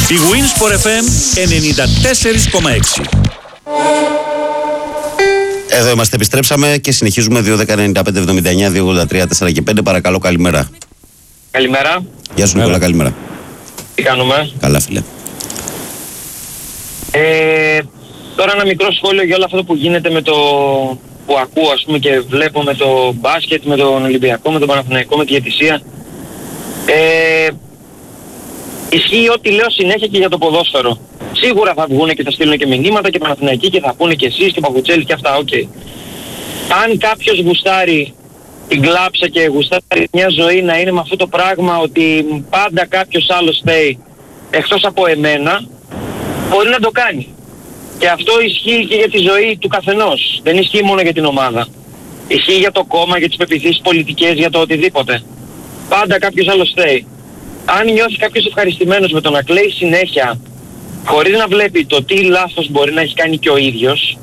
Η Winsport FM 94,6. Εδώ είμαστε, επιστρέψαμε και συνεχίζουμε. 2-10-95-79-283-4 και 5. Παρακαλώ, καλημέρα. Καλημέρα. Γεια σου Νικόλα, καλημέρα. Τι κάνουμε? Καλά, φίλε. Τώρα ένα μικρό σχόλιο για όλο αυτό που γίνεται με το που ακούω, ας πούμε, και βλέπω με το μπάσκετ, με τον Ολυμπιακό, με τον Παναθηναϊκό, με τη διαιτησία. Ισχύει ό,τι λέω συνέχεια και για το ποδόσφαιρο. Σίγουρα θα βγουν και θα στείλουν και μηνύματα και Παναθηναϊκοί και θα πούνε και εσείς και Παπουτσέλη και αυτά, οκ. Αν κάποιος γουστάρει την κλάψα και γουστάρει μια ζωή να είναι με αυτό το πράγμα ότι πάντα κάποιος άλλος φταίει εκτός από εμένα, μπορεί να το κάνει. Και αυτό ισχύει και για τη ζωή του καθενός. Δεν ισχύει μόνο για την ομάδα. Ισχύει για το κόμμα, για τις πεποιθήσεις πολιτικές, για το οτιδήποτε. Πάντα κάποιος άλλος φταίει. Αν νιώθει κάποιος ευχαριστημένος με το να κλαίει συνέχεια, χωρίς να βλέπει το τι λάθος μπορεί να έχει κάνει και ο ίδιος,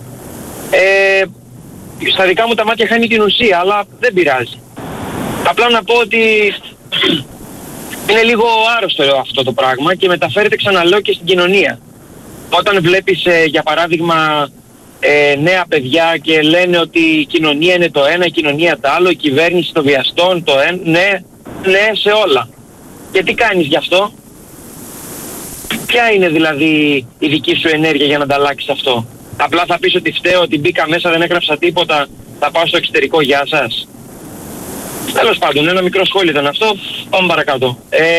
στα δικά μου τα μάτια χάνει την ουσία, αλλά δεν πειράζει. Απλά να πω ότι είναι λίγο άρρωστο αυτό το πράγμα και μεταφέρεται, ξαναλέω, και στην κοινωνία. Όταν βλέπεις για παράδειγμα νέα παιδιά και λένε ότι η κοινωνία είναι το ένα, η κοινωνία το άλλο, η κυβέρνηση των βιαστών, το ένα, ναι σε όλα. Και τι κάνεις γι' αυτό? Ποια είναι δηλαδή η δική σου ενέργεια για να ανταλλάξεις αυτό? Απλά θα πεις ότι φταίω, ότι μπήκα μέσα, δεν έγραψα τίποτα, θα πάω στο εξωτερικό, γεια σας. Τέλος πάντων, ένα μικρό σχόλιο ήταν αυτό, πάμε παρακάτω.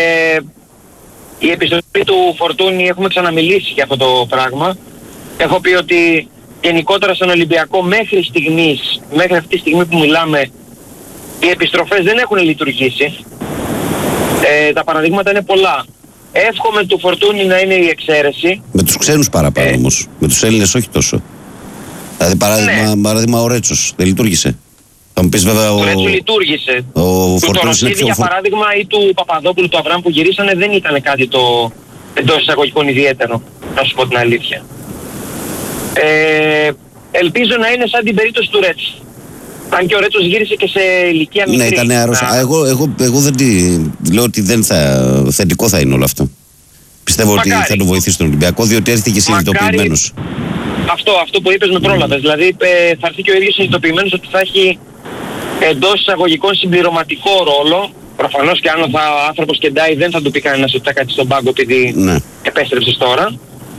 Η επιστροφή του Φορτούνη, έχουμε ξαναμιλήσει για αυτό το πράγμα. Έχω πει ότι γενικότερα στον Ολυμπιακό μέχρι αυτή τη στιγμή που μιλάμε, οι επιστροφές δεν έχουν λειτουργήσει. Τα παραδείγματα είναι πολλά. Εύχομαι του Φορτούνη να είναι η εξαίρεση. Με τους ξένους παραπάνω όμως. Με τους Έλληνες όχι τόσο. Δηλαδή παράδειγμα ο Ρέτσος δεν λειτουργήσε. Θα μου πεις βέβαια ο Ρέτσο λειτουργήσε. Του Ρωσίδη για παράδειγμα ή του Παπαδόπουλου του Αβραάμ που γυρίσανε δεν ήταν κάτι το εντός εισαγωγικών ιδιαίτερο. Να σου πω την αλήθεια. Ελπίζω να είναι σαν την περίπτωση του Ρέτσου. Αν και ο Ρέτσος γύρισε και σε ηλικία μικρή. Ναι, ήταν άρρωστο. Εγώ δεν λέω ότι δεν θετικό θα είναι όλο αυτό. Πιστεύω ότι θα το βοηθήσει τον Ολυμπιακό, διότι έρθει και συνειδητοποιημένος. Αυτό που είπες με πρόλαβες. Δηλαδή θα έρθει και ο ίδιος συνειδητοποιημένος ότι θα έχει εντός εισαγωγικών συμπληρωματικό ρόλο. Προφανώς και αν ο άνθρωπος κεντάει δεν θα του πει κανένας ότι θα κάτσει στον πάγκο επειδή επέστρεψες τώρα.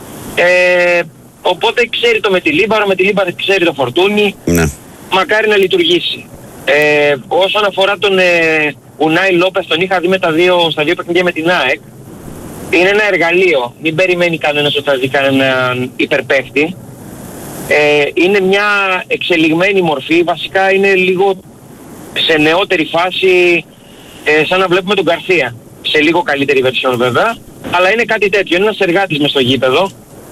Οπότε ξέρει το με τη Λίμπαρο, ξέρει το Φορτούνι. Ναι. Μακάρι να λειτουργήσει. Όσον αφορά τον Ουνάι Λόπες, τον είχα δει στα δύο παιχνίδια με την ΑΕΚ. Είναι ένα εργαλείο. Μην περιμένει κανένας ότι θα δει κανέναν υπερπαίχτη. Είναι μια εξελιγμένη μορφή. Βασικά είναι λίγο σε νεότερη φάση, σαν να βλέπουμε τον Γκαρσία. Σε λίγο καλύτερη βερσιόν βέβαια. Αλλά είναι κάτι τέτοιο. Είναι ένας εργάτης μες στο γήπεδο.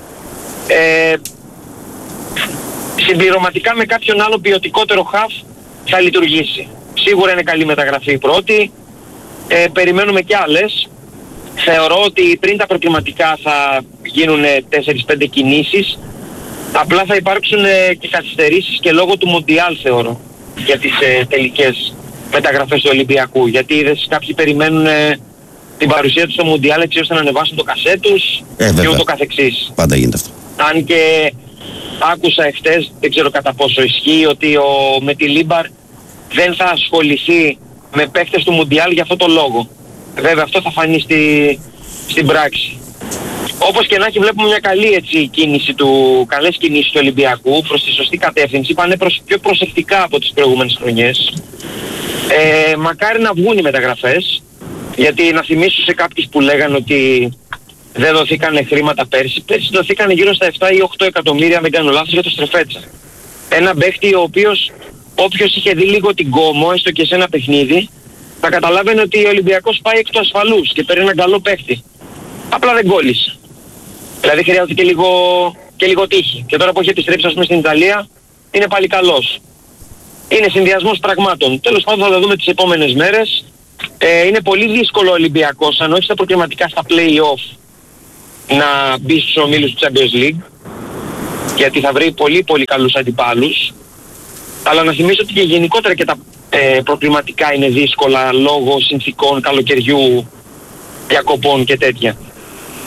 Συμπληρωματικά με κάποιον άλλο ποιοτικότερο χαφ θα λειτουργήσει. Σίγουρα είναι καλή μεταγραφή η πρώτη. Περιμένουμε κι άλλες. Θεωρώ ότι πριν τα προκριματικά θα γίνουν 4-5 κινήσεις. Απλά θα υπάρξουν και καθυστερήσεις και λόγω του Μοντιάλ θεωρώ για τις τελικές μεταγραφές του Ολυμπιακού. Γιατί είδες κάποιοι περιμένουν την παρουσία τους στο Μοντιάλ έτσι ώστε να ανεβάσουν το κασέ τους και ούτω καθεξής. Πάντα γίνεται αυτό. Αν και άκουσα εχθές, δεν ξέρω κατά πόσο ισχύει, ότι με τη Λίμπαρ δεν θα ασχοληθεί με παίκτες του Μουντιάλ για αυτό το λόγο. Βέβαια αυτό θα φανεί στην πράξη. Όπως και να έχει, βλέπουμε μια καλή καλές κινήσεις του Ολυμπιακού προς τη σωστή κατεύθυνση. Πάνε πιο προσεκτικά από τις προηγούμενες χρονιές. Μακάρι να βγουν οι μεταγραφές, γιατί να θυμίσω σε κάποιους που λέγανε ότι δεν δοθήκανε χρήματα πέρσι. Πέρσι δοθήκανε γύρω στα 7 ή 8 εκατομμύρια, αν δεν κάνω λάθος, για το Στρεφέτσα. Ένα παίχτη ο οποίος, όποιος είχε δει λίγο την κόμμο, έστω και σε ένα παιχνίδι, θα καταλάβαινε ότι ο Ολυμπιακός πάει εκ του ασφαλούς και παίρνει έναν καλό παίχτη. Απλά δεν κόλλησε. Δηλαδή χρειάζεται και λίγο τύχη. Και τώρα που έχει επιστρέψει, ας πούμε, στην Ιταλία, είναι πάλι καλός. Είναι συνδυασμός πραγμάτων. Τέλος πάντων θα το δούμε τις επόμενες μέρες. Είναι πολύ δύσκολο ο Ολυμπιακός, αν όχι στα προκριματικά, στα play-off, να μπει στους ομίλους του Champions League, γιατί θα βρει πολύ πολύ καλούς αντιπάλους. Αλλά να θυμίσω ότι και γενικότερα και τα προκριματικά είναι δύσκολα λόγω συνθηκών καλοκαιριού, διακοπών και τέτοια.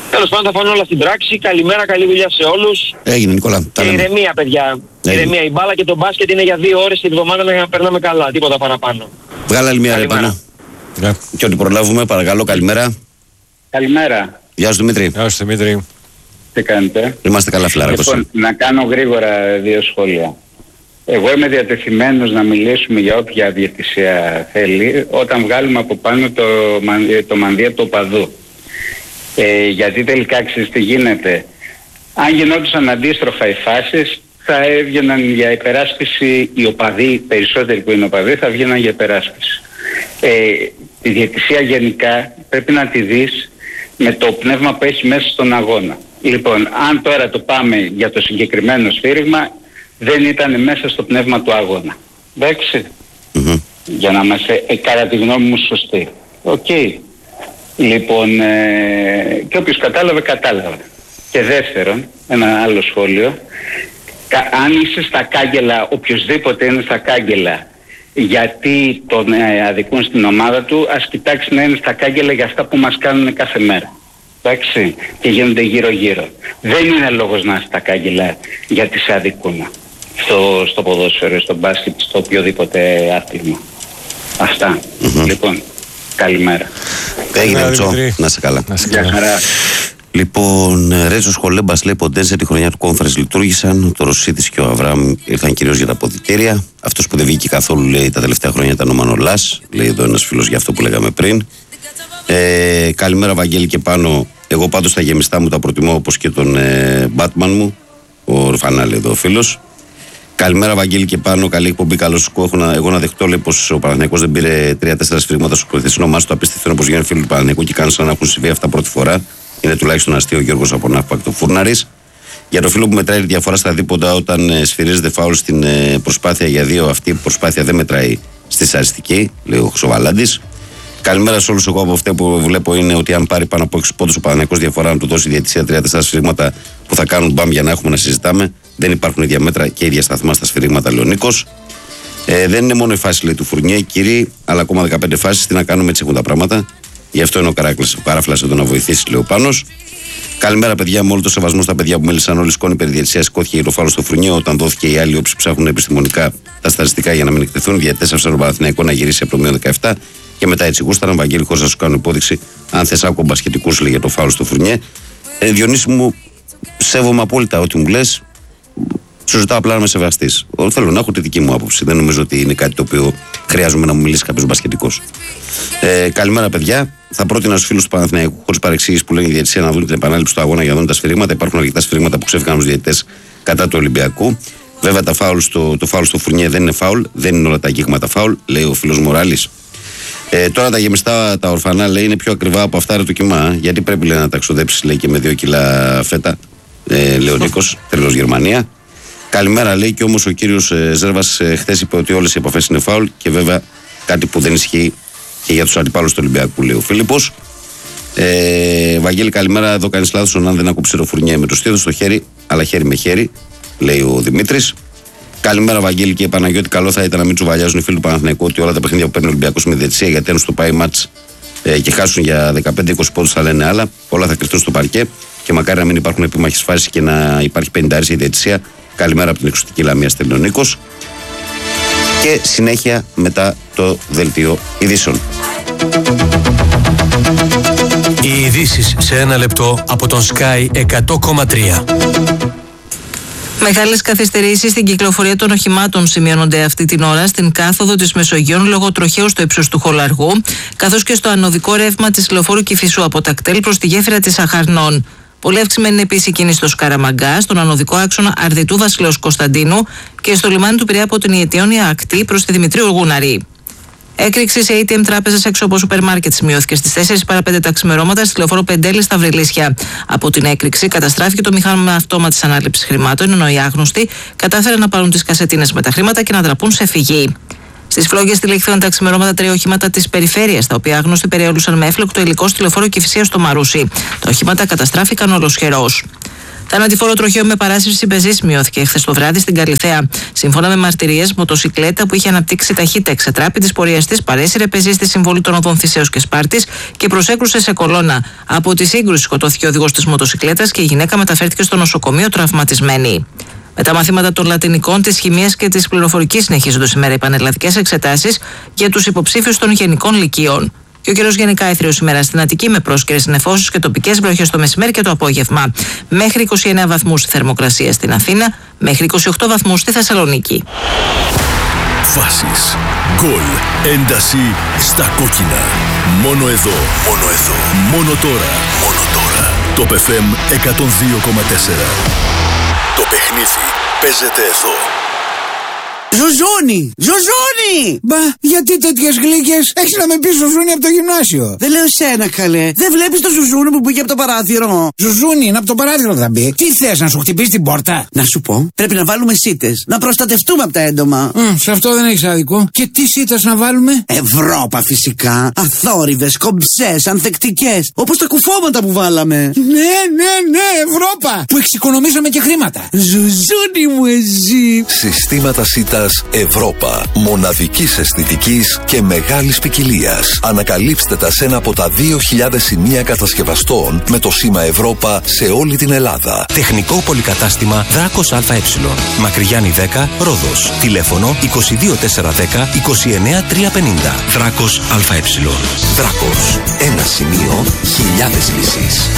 Τέλος πάντων θα φανούν όλα στην πράξη. Καλημέρα, καλή δουλειά σε όλους. Έγινε, Νικόλα. Και ηρεμία, παιδιά. Ηρεμία. Η μπάλα και το μπάσκετ είναι για 2 ώρες την εβδομάδα να περνάμε καλά. Τίποτα παραπάνω. Βγάλε άλλη μια ρε πάνω. Και ό,τι προλάβουμε, παρακαλώ, καλημέρα. Καλημέρα. Γεια σου Δημήτρη. Γεια σου Δημήτρη. Τι κάνετε? Είμαστε καλά, φιλάρακος. Λοιπόν, να κάνω γρήγορα 2 σχόλια. Εγώ είμαι διατεθειμένος να μιλήσουμε για όποια διαιτησία θέλει όταν βγάλουμε από πάνω το μανδύα του οπαδού. Γιατί τελικά ξέρεις τι γίνεται. Αν γινόντουσαν αντίστροφα οι φάσεις, θα έβγαιναν για υπεράσπιση οι οπαδοί, περισσότεροι που είναι οπαδοί, θα βγαίναν για υπεράσπιση. Τη διαιτησία γενικά πρέπει να τη δεις με το πνεύμα που έχει μέσα στον αγώνα. Λοιπόν, αν τώρα το πάμε για το συγκεκριμένο σφύριγμα, δεν ήταν μέσα στο πνεύμα του αγώνα. Εντάξει. Για να είμαστε, κατά τη γνώμη μου, σωστοί. Οκ. Λοιπόν, και όποιος κατάλαβε, κατάλαβε. Και δεύτερον, ένα άλλο σχόλιο. Αν είσαι στα κάγκελα, οποιοσδήποτε είναι στα κάγκελα, γιατί τον αδικούν στην ομάδα του, ας κοιτάξει να είναι στα κάγκελα για αυτά που μας κάνουν κάθε μέρα. Εντάξει, και γίνονται γύρω-γύρω. Δεν είναι λόγος να είσαι στα κάγκελα γιατί σε αδικούν. Στο ποδόσφαιρο, στο μπάσκετ, στο οποιοδήποτε άθλημα. Αυτά. Λοιπόν, καλημέρα. Έγινε, Τσο. Να σε καλά. Γεια χαρά. Λοιπόν, Ρέτσο Χολέμπας λέει: Ποντένσε τη χρονιά του Conference λειτουργήσαν. Το Ρωσίτης και ο Αβραάμ ήρθαν κυρίως για τα αποδυτήρια. Αυτός που δεν βγήκε καθόλου, λέει, τα τελευταία χρόνια ήταν ο Μανολάς. Λέει εδώ ένας φίλος για αυτό που λέγαμε πριν. Καλημέρα, Βαγγέλη και πάνω. Εγώ πάντως τα γεμιστά μου τα προτιμώ όπως και τον Batman μου. Ο Ρουφανάλη εδώ ο φίλος. Καλημέρα, Βαγγέλη και πάνω. Καλή εκπομπή. Καλώς σου έχω. Εγώ να δεχτώ, λέει, πως ο Παναθηναϊκός δεν πήρε 3-4 σφυρίγματα στο προθεσινό μας. Το απίστευτο όπως γίνανε φίλοι του Παναθηναϊκού και κάνουν σαν να έχουν συμβεί αυτά πρώτη φορά. Είναι τουλάχιστον αστείο ο Γιώργος από Ναύπακ το Φούρναρης. Για το φίλο που μετράει τη διαφορά στα δίποτα όταν σφυρίζεται φάουλ στην προσπάθεια για 2, αυτή η προσπάθεια δεν μετράει στη στατιστική, λέει ο Χρυσοβαλάντης. Καλημέρα σε όλους. Εγώ από αυτό που βλέπω είναι ότι αν πάρει πάνω από 6 πόντους ο Παναθηναϊκός διαφορά, να του δώσει διαιτησία 3-4 σφυρίγματα που θα κάνουν μπαμ για να έχουμε να συζητάμε. Δεν υπάρχουν ίδια μέτρα και ίδια σταθμά στα σφυρίγματα, λέει ο Νίκος. Δεν είναι μόνο η φάση, λέει, του Φουρνιέ, κύριοι, αλλά ακόμα 15 φάσεις. Τι να κάνουμε, έτσι έχουν τα πράγματα. Γι' αυτό είναι ο Καράφλας εδώ να βοηθήσει, λέει ο Πάνος. Καλημέρα, παιδιά, με όλο το σεβασμό στα παιδιά που μίλησαν. Όλη η σκόνη περί διαιτησίας σηκώθηκε για το φάουλ στο Φουρνιέ. Όταν δόθηκε η άλλη όψη, ψάχνουν επιστημονικά τα στατιστικά για να μην εκτεθούν. Διαιτητές άφησαν τον Παναθηναϊκό να γυρίσει από το μείον 17 και μετά έτσι γούσταραν. Βαγγέλη, χωρίς να σου κάνουν υπόδειξη, αν θες άκου μπασκετικούς, λέει, για το φάουλ στο Φουρνιέ. Διονύση μου, σέβομαι απόλυτα ό,τι μου λες. Σου ζητάω απλά να με σεβαστείς. Θέλω να έχω τη δική μου άποψη. Δεν νομίζω ότι είναι κάτι το οποίο χρειάζομαι να μου μιλήσει κάποιος μπασκετικός. Καλημέρα, παιδιά. Θα πρότεινα στους φίλους του Παναθηναϊκού, χωρίς παρεξήγηση, που λένε η διαιτησία, να δουν την επανάληψη του αγώνα για να δουν τα σφυρίγματα. Υπάρχουν αρκετά σφυρίγματα που ξέφυγαν στους διαιτητές κατά του Ολυμπιακού. Βέβαια, το φάουλ στο Φουρνιέ δεν είναι φάουλ, δεν είναι όλα τα αγγίγματα φάουλ, λέει ο φίλος Μοράλης. Τώρα τα γεμιστά, τα ορφανά, λέει, είναι πιο ακριβά από αυτά, ρε, το κοιμά. Γιατί πρέπει, λέει, να τα ξοδέψει, λέει, και με 2 κιλά φέτα, λέει ο Νίκος, τρελός Γερμανία. Καλημέρα, λέει, και όμως ο κύριος Ζέρβας χθες είπε ότι όλες οι επαφές είναι φάουλ και βέβαια κάτι που δεν ισχύει και για τους αντιπάλους του Ολυμπιακού, λέει ο Φίλιππος. Βαγγέλη, καλημέρα. Εδώ κάνεις λάθος αν δεν ακουψεί το Φουρνιέ με το στήθος στο χέρι, αλλά χέρι με χέρι, λέει ο Δημήτρης. Καλημέρα, Βαγγέλη και Παναγιώτη. Καλό θα ήταν να μην τσουβαλιάζουν οι φίλοι του Παναθηναϊκού ότι όλα τα παιχνίδια που παίρνει ο Ολυμπιακός με διαιτησία, γιατί αν στο πάει μάτς και χάσουν για 15-20 πόντους θα λένε άλλα. Όλα θα κρυφτούν στο παρκέ και μακάρι να μην υπάρχουν επίμαχες φάσεις και να υπάρχει 50 η διαιτησία. Καλημέρα από την εξωτική Λαμία, στέλνει ο Νίκος. Και συνέχεια μετά το δελτίο ειδήσεων. Οι ειδήσεις σε 1 λεπτό από τον Sky 100,3. Μεγάλες καθυστερήσεις στην κυκλοφορία των οχημάτων σημειώνονται αυτή την ώρα στην κάθοδο της Μεσογείων λόγω τροχαίου στο ύψος του Χολαργού, καθώς και στο ανωδικό ρεύμα της λεωφόρου Κηφισού από τα κτέλ προς τη γέφυρα της Αχαρνών. Πολύ αυξημένη είναι επίσης η κίνηση στο Σκαραμαγκά, στον ανωδικό άξονα Αρδιτού Βασιλέως Κωνσταντίνου και στο λιμάνι του Πειραιά από την Ιετιόνια ακτή προς τη Δημητρίου Γούναρη. Έκρηξη σε ATM τράπεζας έξω από σούπερ μάρκετ σημειώθηκε στις 4 παρά 5 τα ξημερώματα στη λεωφόρο Πεντέλη στα Βρυλίσια. Από την έκρηξη καταστράφηκε το μηχάνημα αυτόματης ανάληψης χρημάτων, ενώ οι άγνωστοι κατάφεραν να πάρουν τις κασετίνες με τα χρήματα και να ντραπούν σε φυγή. Στις Φλόγγες τυλίχθηκαν τα ξημερώματα 3 οχήματα της περιφέρειας, τα οποία άγνωστοι περιέλουσαν με έφλεκτο υλικό στη λεωφόρο Κηφισίας στο Μαρούσι. Τα οχήματα καταστράφηκαν ολοσχερώς. Θανατηφόρο τροχαίο με παράσυρση πεζής μειώθηκε χθες το βράδυ στην Καλιθέα. Σύμφωνα με μαρτυρίες, μοτοσικλέτα που είχε αναπτύξει ταχύτητα εξετράπη της πορείας της παρέσυρε πεζή στη συμβολή των οδών Θησέως και Σπάρτης και προσέκρουσε σε κολόνα. Από τη σύγκρουση σκοτώθηκε ο οδηγός της μοτοσικλέτας και η γυναίκα μεταφέρθηκε στο νοσοκομείο τραυματισμένη. Με τα μαθήματα των λατινικών, της χημίας και της πληροφορικής συνεχίζονται σήμερα οι πανελλαδικές εξετάσεις για τους υποψήφιους των γενικών λυκείων. Και ο καιρός γενικά έθριος σήμερα στην Αττική με πρόσκαιρες νεφώσεις και τοπικές βροχές το μεσημέρι και το απόγευμα. Μέχρι 29 βαθμούς η θερμοκρασία στην Αθήνα, μέχρι 28 βαθμούς στη Θεσσαλονίκη. Φάσεις, γκολ, ένταση στα κόκκινα. Μόνο εδώ, μόνο τώρα. Το FM 102,4. Το παιχνίδι παίζεται εδώ. Ζουζούνι! Μπα, γιατί τέτοιες γλύκες? Έχεις να με πεις Ζουζούνι από το γυμνάσιο. Δεν λέω σένα, καλέ. Δεν βλέπεις το Ζουζούνι που μπήκε από το παράθυρο? Ζουζούνι, είναι από το παράθυρο θα μπει. Τι θες, να σου χτυπήσει την πόρτα? Να σου πω, πρέπει να βάλουμε σίτες. Να προστατευτούμε από τα έντομα. Σε αυτό δεν έχεις άδικο. Και τι σίτες να βάλουμε? Ευρώπα φυσικά. Αθόρυβες, κομψές, ανθεκτικές. Όπως τα κουφώματα που βάλαμε. Ναι, Ευρώπα! Που εξοικονομήσαμε και χρήματα. Ζουζούνι μου εσύ. Συστήματα σίτας Ευρώπα. Μοναδικής αισθητικής και μεγάλης ποικιλίας. Ανακαλύψτε τα σε ένα από τα 2.000 σημεία κατασκευαστών με το σήμα Ευρώπα σε όλη την Ελλάδα. Τεχνικό πολυκατάστημα Δράκος ΑΕ. Μακριγιάννη 10, Ρόδος. Τηλέφωνο 22410 29350. Δράκος ΑΕ. Δράκος. Ένα σημείο, χιλιάδες λύσεις.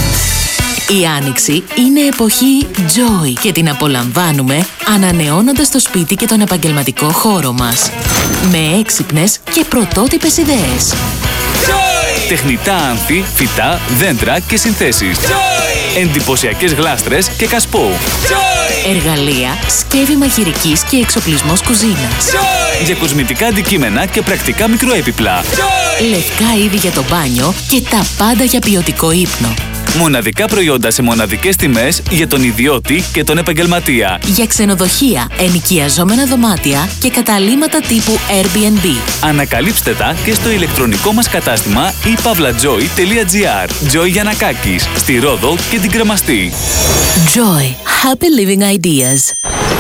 Η Άνοιξη είναι εποχή Joy και την απολαμβάνουμε ανανεώνοντας το σπίτι και τον επαγγελματικό χώρο μας. Με έξυπνες και πρωτότυπες ιδέες. Joy! Τεχνητά άνθη, φυτά, δέντρα και συνθέσεις. Joy! Εντυπωσιακές γλάστρες και κασπό. Joy! Εργαλεία, σκεύη μαγειρικής και εξοπλισμός κουζίνας. Joy! Για κοσμητικά αντικείμενα και πρακτικά μικροέπιπλα. Joy! Λευκά είδη για το μπάνιο και τα πάντα για ποιοτικό ύπνο. Μοναδικά προϊόντα σε μοναδικές τιμές για τον ιδιώτη και τον επαγγελματία. Για ξενοδοχεία, ενοικιαζόμενα δωμάτια και καταλύματα τύπου Airbnb. Ανακαλύψτε τα και στο ηλεκτρονικό μας κατάστημα ipavlajoy.gr. Joy Γιαννακάκης, στη Ρόδο και την Κρεμαστή. Joy. Happy living ideas.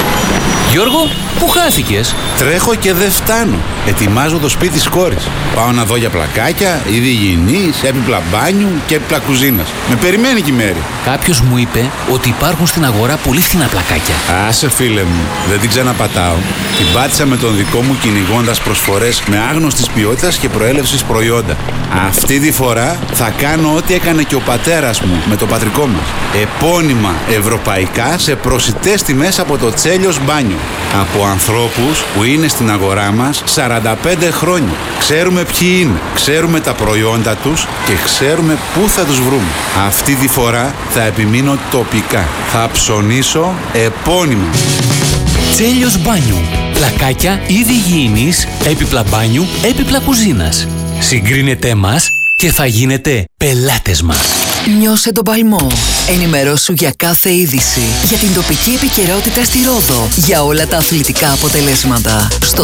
Γιώργο, πού χάθηκες? Τρέχω και δεν φτάνω. Ετοιμάζω το σπίτι της κόρης. Πάω να δω για πλακάκια, είδη υγιεινής, έπιπλα μπάνιου και έπιπλα κουζίνας. Με περιμένει και η Μέρη. Κάποιος μου είπε ότι υπάρχουν στην αγορά πολύ φθηνά πλακάκια. Άσε φίλε μου, δεν την ξαναπατάω. Την πάτησα με τον δικό μου κυνηγώντας προσφορές με άγνωστης ποιότητας και προέλευσης προϊόντα. Αυτή τη φορά θα κάνω ό,τι έκανε και ο πατέρας μου με το πατρικό μας. Επώνυμα ευρωπαϊκά σε προσιτές τιμές από το Τσέλιος Μπάνιο. Από ανθρώπους που είναι στην αγορά μας 45 χρόνια. Ξέρουμε ποιοι είναι, ξέρουμε τα προϊόντα τους και ξέρουμε πού θα τους βρούμε. Αυτή τη φορά θα επιμείνω τοπικά. Θα ψωνίσω επώνυμα. Τσέλιος Μπάνιου. Πλακάκια, είδη υγιεινής, έπιπλα μπάνιου, έπιπλα κουζίνας. Συγκρίνετε μας και θα γίνετε πελάτες μας. Νιώσε τον παλμό. Ενημερώσου για κάθε είδηση. Για την τοπική επικαιρότητα στη Ρόδο. Για όλα τα αθλητικά αποτελέσματα. Στο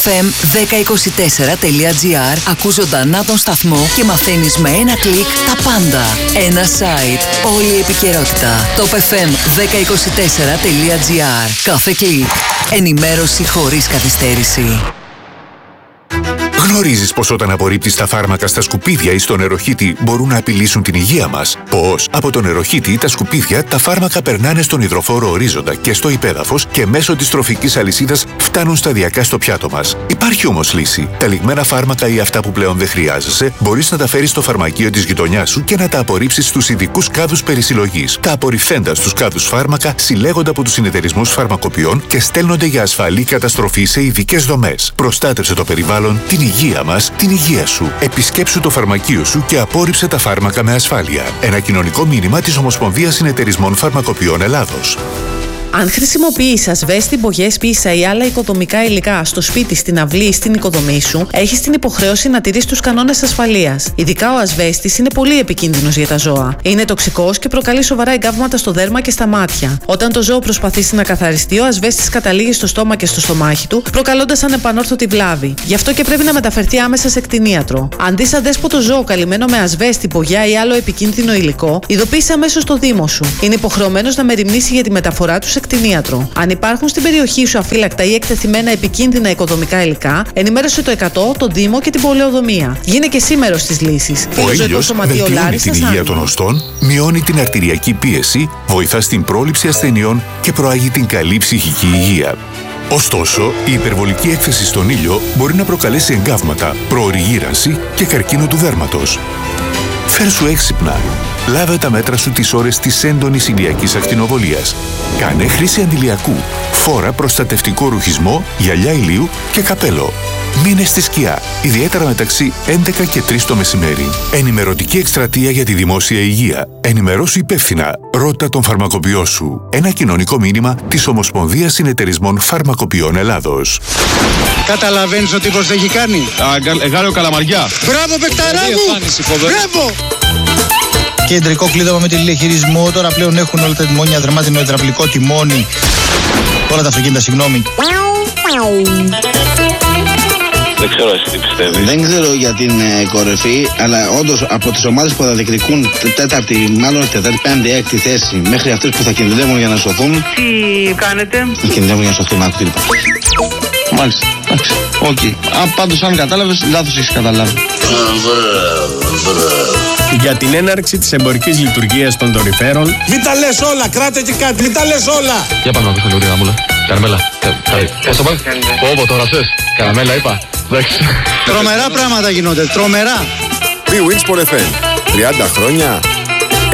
topfm1024.gr ακούς ζωντανά τον σταθμό και μαθαίνεις με ένα κλικ τα πάντα. Ένα site. Όλη η επικαιρότητα. topfm1024.gr. Κάθε κλικ. Ενημέρωση χωρίς καθυστέρηση. Γνωρίζεις πως όταν απορρίπτεις τα φάρμακα στα σκουπίδια ή στο νεροχύτη μπορούν να απειλήσουν την υγεία μας? Πώς? Από το νεροχύτη ή τα σκουπίδια τα φάρμακα περνάνε στον υδροφόρο ορίζοντα και στο υπέδαφος και μέσω της τροφικής αλυσίδας φτάνουν σταδιακά στο πιάτο μας. Υπάρχει όμως λύση. Τα λιγμένα φάρμακα ή αυτά που πλέον δεν χρειάζεσαι μπορείς να τα φέρεις στο φαρμακείο της γειτονιάς σου και να τα απορρίψεις στους ειδικούς κάδους περισυλλογής. Τα απορριφθέντα στους κάδους φάρμακα συλλέγονται από τους συνεταιρισμούς φαρμακοποιών και στέλνονται για ασφαλή καταστροφή σε ειδικές δομές. Προστάτευσε το περιβάλλον, την υγεία μας, την υγεία σου. Επισκέψου το φαρμακείο σου και απόρριψε τα φάρμακα με ασφάλεια. Ένα κοινωνικό μήνυμα της Ομοσπονδίας Συνεταιρισμών Φαρμακοποιών Ελλάδος. Αν χρησιμοποιείς ασβέστη, μπογιές, πίσα ή άλλα οικοδομικά υλικά στο σπίτι, στην αυλή ή στην οικοδομή σου, έχεις την υποχρέωση να τηρείς τους κανόνες ασφαλείας. Ειδικά ο ασβέστης είναι πολύ επικίνδυνος για τα ζώα. Είναι τοξικός και προκαλεί σοβαρά εγκάβματα στο δέρμα και στα μάτια. Όταν το ζώο προσπαθήσει να καθαριστεί, ο ασβέστης καταλήγει στο στόμα και στο στομάχι του, προκαλώντας ανεπανόρθωτη βλάβη. Γι' αυτό και πρέπει να μεταφερθεί άμεσα σε κτηνίατρο. Αν δεις αδέσποτο ζώο καλυμμένο με ασβέστη, μπογιά ή άλλο επικίνδυνο υλικό, ειδοποίησε αμέσως το Δήμο σου. Είναι υποχρεωμένος να μεριμνήσει για τη μεταφορά του σε κτηνίατρο. Αν υπάρχουν στην περιοχή σου αφύλακτα ή εκτεθειμένα επικίνδυνα οικοδομικά υλικά, ενημέρωσε το 100, τον Δήμο και την πολεοδομία. Γίνε και εσύ μέρος της λύσης. Ο ήλιος βελτιώνει την υγεία των οστών, μειώνει την αρτηριακή πίεση, βοηθά στην πρόληψη ασθενειών και προάγει την καλή ψυχική υγεία. Ωστόσο, η υπερβολική έκθεση στον ήλιο μπορεί να προκαλέσει εγκάβματα, προωρή γύρανση και καρκίνο του δέρματος. Φέρσου έξυπνα. Λάβε τα μέτρα σου τις ώρες της έντονης ηλιακής ακτινοβολίας. Κάνε χρήση αντιλιακού. Φόρα προστατευτικό ρουχισμό, γυαλιά ηλίου και καπέλο. Μείνε στη σκιά, ιδιαίτερα μεταξύ 11 και 3 το μεσημέρι. Ενημερωτική εκστρατεία για τη δημόσια υγεία. Ενημερώσου υπεύθυνα. Ρώτα τον φαρμακοποιό σου. Ένα κοινωνικό μήνυμα της Ομοσπονδίας Συνεταιρισμών Φαρμακοποιών Ελλάδος. Καταλαβαίνεις ο τύπος τι έχει κάνει? Εγάλεο καλαμαριά. Μπράβο παικταρά μου! Μπράβο! Κεντρικό κλείδωμα με τηλεχειρισμό. Τώρα πλέον έχουν όλα τα τιμόνια δερμάτινο υδραυλικό τιμόνι. Όλα τα αυτοκίνητα, συγγνώμη. Δεν ξέρω εσύ τι πιστεύεις. Δεν ξέρω για την κορυφή, αλλά όντως από τις ομάδες που θα διεκδικούν τέταρτη, μάλλον τετάρτη, πέμπτη, έκτη θέση, μέχρι αυτές που θα κινδυνεύουν για να σωθούν. Τι κάνετε? Θα κινδυνεύουν για να σωθούν, άκου τι είπα. Μάλιστα, εντάξει, οκ. Πάντως αν κατάλαβες, λάθος έχεις καταλάβει. Για την έναρξη της εμπορικής λειτουργίας των δορυφέρων. Μην τα λες όλα, κράτε και κάτι, μην τα λες όλα. Για πάμε να πεις λίγο γάμουλα. Καραμέλα. Πώς το πάει? Πόπο τώρα θες. Καραμέλα είπα. Τρομερά πράγματα γίνονται, τρομερά. Big Wings FM. 30 χρόνια